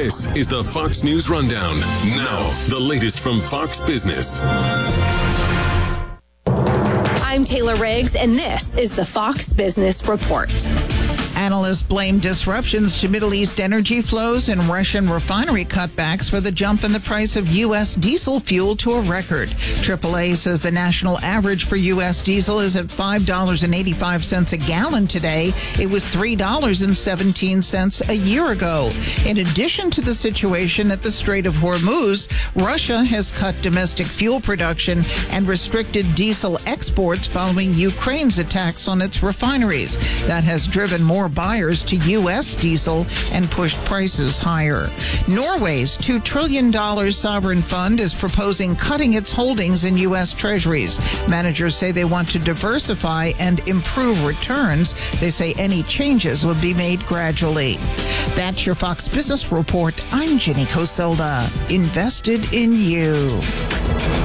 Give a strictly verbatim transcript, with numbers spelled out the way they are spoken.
This is the Fox News Rundown. Now, the latest from Fox Business. I'm Taylor Riggs, and this is the Fox Business Report. Analysts blame disruptions to Middle East energy flows and Russian refinery cutbacks for the jump in the price of U S diesel fuel to a record. triple A says the national average for U S diesel is at five dollars and eighty-five cents a gallon today. It was three dollars and seventeen cents a year ago. In addition to the situation at the Strait of Hormuz, Russia has cut domestic fuel production and restricted diesel exports following Ukraine's attacks on its refineries. That has driven more buyers to U S diesel and pushed prices higher. Norway's two trillion dollars sovereign fund is proposing cutting its holdings in U S treasuries. Managers say they want to diversify and improve returns. They say any changes will be made gradually. That's your Fox Business Report. I'm Jenny Coselda. Invested in you.